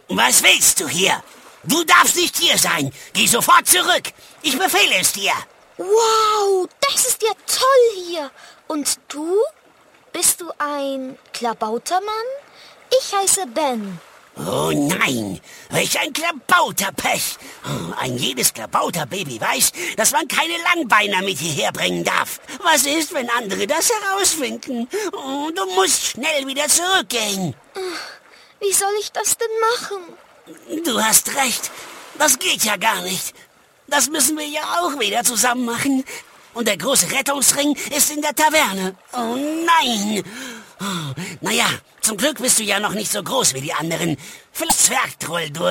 Was willst du hier? Du darfst nicht hier sein. Geh sofort zurück. Ich befehle es dir. Wow, das ist ja toll hier. Und du? Bist du ein Klabautermann? Ich heiße Ben. Oh nein, welch ein Klabauterpech. Ein jedes Klabauterbaby weiß, dass man keine Langbeiner mit hierher bringen darf. Was ist, wenn andere das herausfinden? Du musst schnell wieder zurückgehen. Wie soll ich das denn machen? Du hast recht, das geht ja gar nicht. Das müssen wir ja auch wieder zusammen machen. Und der große Rettungsring ist in der Taverne. Oh nein. Naja, zum Glück bist du ja noch nicht so groß wie die anderen. Vielleicht Zwergtroll durch.